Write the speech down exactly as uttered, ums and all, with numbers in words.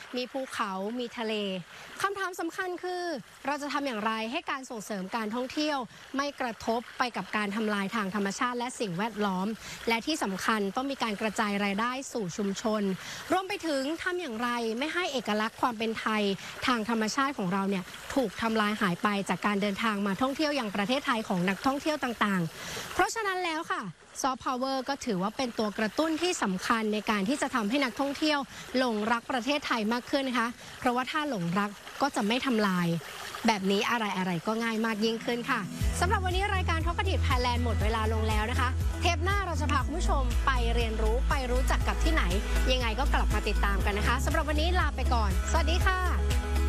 มีภูเขามีทะเลคำถามสำคัญคือเราจะทำอย่างไรให้การส่งเสริมการท่องเที่ยวไม่กระทบไปกับการทำลายทางธรรมชาติและสิ่งแวดล้อมและที่สำคัญต้องมีการกระจายรายได้สู่ชุมชนรวมไปถึงทำอย่างไรไม่ให้เอกลักษณ์ความเป็นไทยทางธรรมชาติของเราเนี่ยถูกทำลายหายไปจากการเดินทางมาท่องเที่ยวอย่างประเทศไทยของนักท่องเที่ยวต่างๆเพราะฉะนั้นแล้วค่ะซอฟต์พาวเวอร์ก็ถือว่าเป็นตัวกระตุ้นที่สำคัญในการที่จะทำให้นักท่องเที่ยวหลงรักประเทศไทยมากขึ้นนะคะเพราะว่าถ้าหลงรักก็จะไม่ทำลายแบบนี้อะไรๆก็ง่ายมากยิ่งขึ้นค่ะสำหรับวันนี้รายการ Talkative Thailand หมดเวลาลงแล้วนะคะเทปหน้าเราจะพาคุณผู้ชมไปเรียนรู้ไปรู้จักกับที่ไหนยังไงก็กลับมาติดตามกันนะคะสำหรับวันนี้ลาไปก่อนสวัสดีค่ะ